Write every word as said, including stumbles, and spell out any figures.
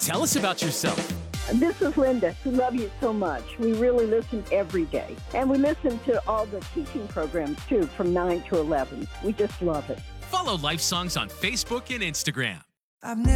Tell us about yourself. This is Linda. We love you so much. We really listen every day. And we listen to all the teaching programs, too, from nine to eleven. We just love it. Follow Life Songs on Facebook and Instagram. I've never